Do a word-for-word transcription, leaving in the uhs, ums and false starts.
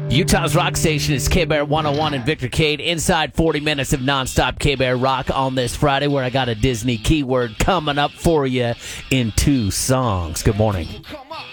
Utah's rock station is K-Bear one oh one and Victor Cade. Inside forty minutes of nonstop K-Bear rock on this Friday, where I got a Disney keyword coming up for you in two songs. Good morning.